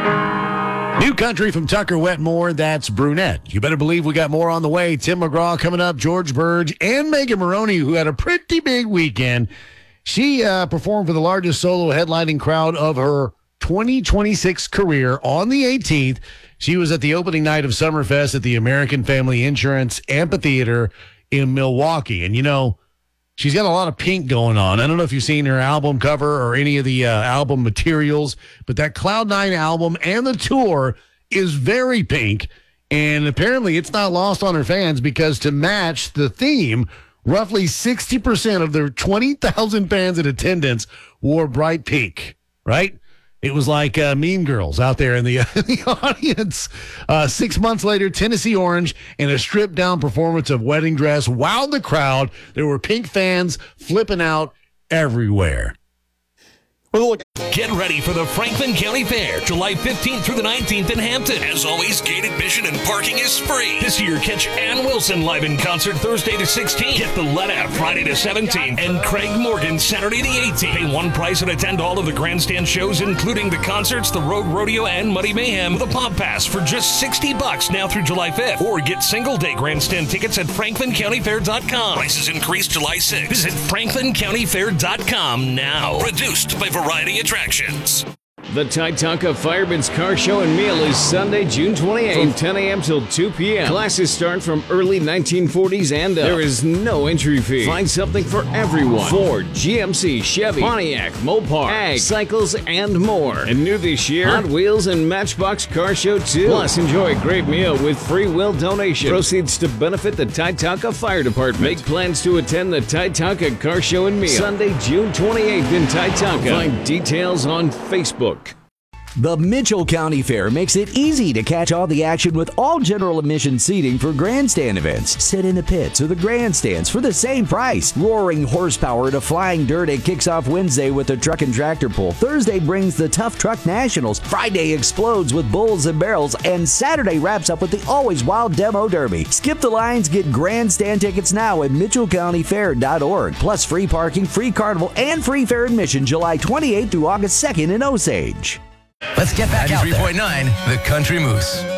New country from Tucker Wetmore, that's Brunette. You better believe we got more on the way. Tim McGraw coming up, George Burge, and Megan Maroney, who had a pretty big weekend. She performed for the largest solo headlining crowd of her 2026 career on the 18th. She was at the opening night of Summerfest at the American Family Insurance Amphitheater in Milwaukee. And, you know, she's got a lot of pink going on. I don't know if you've seen her album cover or any of the album materials, but that Cloud9 album and the tour is very pink. And apparently it's not lost on her fans because to match the theme, roughly 60% of their 20,000 fans in attendance wore bright pink, right? It was like Mean Girls out there in the audience. 6 months later, Tennessee Orange and a stripped-down performance of Wedding Dress wowed the crowd. There were pink fans flipping out everywhere. Get ready for the Franklin County Fair, July 15th through the 19th in Hampton. As always, gate admission and parking is free. This year, catch Ann Wilson live in concert Thursday the 16th. Get the Let Out Friday the 17th. And Craig Morgan Saturday the 18th. Pay one price and attend all of the grandstand shows, including the concerts, the Road Rodeo, and Muddy Mayhem with a pop pass for just $60 now through July 5th. Or get single-day grandstand tickets at FranklinCountyFair.com. Prices increase July 6th. Visit FranklinCountyFair.com now. Produced by Variety Attractions. The Titanca Fireman's Car Show and Meal is Sunday, June 28th from 10 a.m. till 2 p.m. Classes start from early 1940s and up. There is no entry fee. Find something for everyone. Ford, GMC, Chevy, Pontiac, Mopar, Ag, cycles, and more. And new this year, Hot Wheels and Matchbox Car Show 2. Plus, enjoy a great meal with free will donation. Proceeds to benefit the Titanca Fire Department. Make plans to attend the Titanca Car Show and Meal Sunday, June 28th in Titanca. Find details on Facebook. The Mitchell County Fair makes it easy to catch all the action with all general admission seating for grandstand events. Sit in the pits or the grandstands for the same price. Roaring horsepower to flying dirt. It kicks off Wednesday with the truck and tractor pull. Thursday brings the Tough Truck Nationals. Friday explodes with bulls and barrels. And Saturday wraps up with the Always Wild Demo Derby. Skip the lines. Get grandstand tickets now at MitchellCountyFair.org. Plus free parking, free carnival, and free fair admission July 28th through August 2nd in Osage. Let's get back out there. 93.9, The Country Moose.